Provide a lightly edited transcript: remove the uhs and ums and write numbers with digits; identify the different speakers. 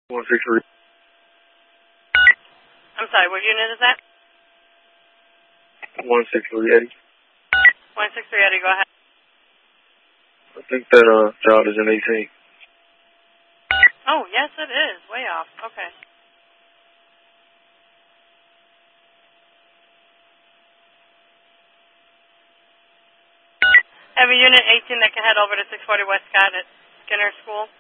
Speaker 1: 163.
Speaker 2: I'm sorry, what unit is that?
Speaker 1: 16380.
Speaker 2: 16380, go ahead.
Speaker 1: I think that job is in 18.
Speaker 2: Oh, yes, it is. Way off. Okay. I have a unit 18 that can head over to 640 West Scott at Skinner School.